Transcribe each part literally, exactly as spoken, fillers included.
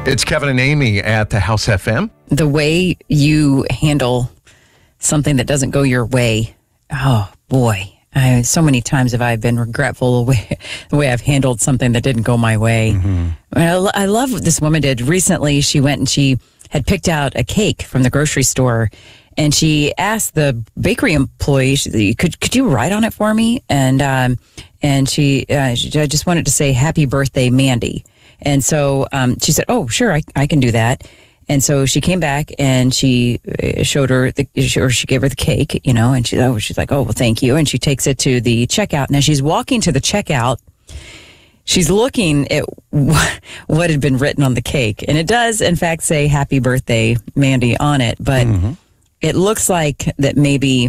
It's Kevin and Amy at the House F M. The way you handle something that doesn't go your way, oh boy. I, so many times have I been regretful the way, the way I've handled something that didn't go my way. Mm-hmm. I, I love what this woman did. Recently, she went and she had picked out a cake from the grocery store, and she asked the bakery employee, she, could could you write on it for me? And um, and she, uh, she, I just wanted to say, happy birthday, Mandy. And so um, she said, oh, sure, I, I can do that. And so she came back and she showed her, the, or she gave her the cake, you know, and she, oh, she's like, oh, well, thank you. And she takes it to the checkout. And as she's walking to the checkout, she's looking at what had been written on the cake. And it does, in fact, say happy birthday, Mandy, on it. But mm-hmm. it looks like that maybe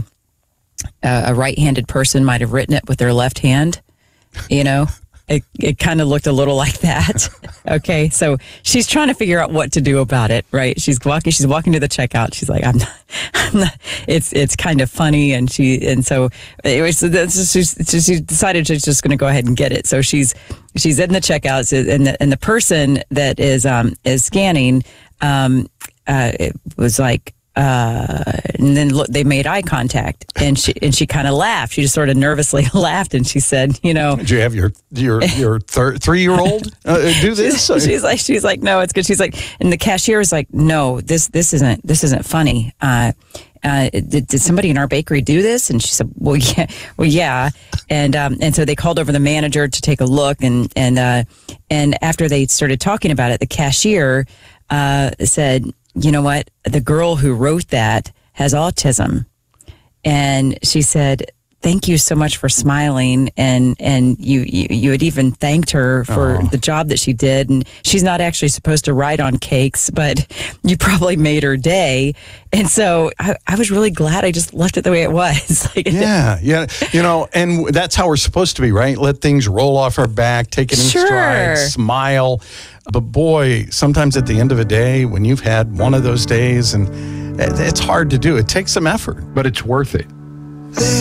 a, a right-handed person might have written it with their left hand, you know. It it kind of looked a little like that. Okay, so she's trying to figure out what to do about it, right? She's walking. She's walking to the checkout. She's like, "I'm not." I'm not it's it's kind of funny, and she and so it was. She, she decided she's just going to go ahead and get it. So she's she's in the checkout, and the and the person that is um is scanning um uh it was like. Uh, and then look, they made eye contact, and she and she kind of laughed. She just sort of nervously laughed, and she said, "You know, did you have your your your thir- three year old uh, do this?" She's, she's like, she's like, "No, it's good." She's like, and the cashier is like, "No, this this isn't this isn't funny. Uh, uh, did, did somebody in our bakery do this?" And she said, "Well, yeah, well, yeah." And um, and so they called over the manager to take a look, and and uh, and after they started talking about it, the cashier uh, said, you know what? The girl who wrote that has autism. And she said, thank you so much for smiling. And, and you, you, you had even thanked her for oh. the job that she did. And she's not actually supposed to write on cakes, but you probably made her day. And so I, I was really glad I just left it the way it was. Like, yeah, yeah. You know, and that's how we're supposed to be, right? Let things roll off our back, take it in sure. stride, smile. But boy, sometimes at the end of a day, when you've had one of those days, and it's hard to do, it takes some effort, but it's worth it.